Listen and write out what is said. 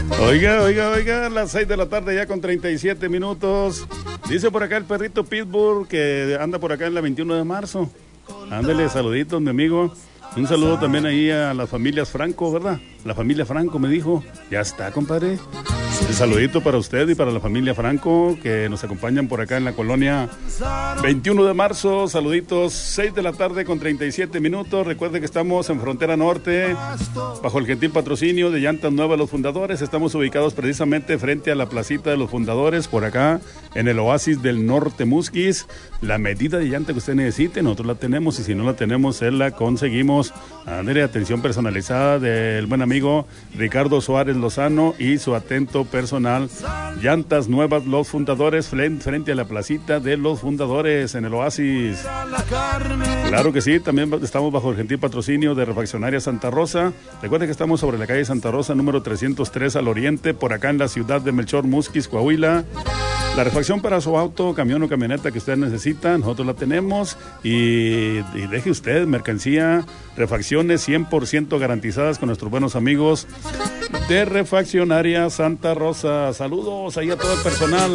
Oiga, las 6 de la tarde ya con 37 minutos. Dice por acá el perrito Pitbull que anda por acá en la 21 de marzo. Ándale, saluditos, mi amigo. Un saludo también ahí a las familias Franco, ¿verdad? La familia Franco me dijo. Ya está, compadre. Un saludito para usted y para la familia Franco que nos acompañan por acá en la colonia 21 de marzo. Saluditos, 6 de la tarde con 37 minutos. Recuerde que estamos en Frontera Norte, bajo el gentil patrocinio de Llantas Nuevas Los Fundadores. Estamos ubicados precisamente frente a la placita de los Fundadores, por acá en el oasis del Norte Musquis. La medida de llanta que usted necesite, nosotros la tenemos, y si no la tenemos, se la conseguimos. Ándale, atención personalizada del buen amigo Ricardo Suárez Lozano y su atento personal. Llantas Nuevas Los Fundadores, frente a la placita de los Fundadores en el oasis. Claro que sí, también estamos bajo el gentil patrocinio de Refaccionaria Santa Rosa. Recuerde que estamos sobre la calle Santa Rosa, número 303 al oriente, por acá en la ciudad de Melchor, Musquis, Coahuila. La refacción para su auto, camión o camioneta que usted necesita, nosotros la tenemos. Y deje usted mercancía, refacciones 100% garantizadas con nuestros buenos amigos de Refaccionaria Santa Rosa. Saludos ahí a todo el personal.